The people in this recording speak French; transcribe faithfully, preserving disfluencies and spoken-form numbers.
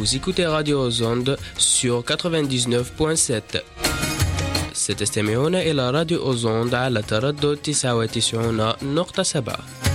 Vous écoutez Radio aux Ondes sur quatre-vingt-dix-neuf point sept. ستستمعون إلى راديو أوزوند على تردد تسعة وتسعين نقطة سبعة.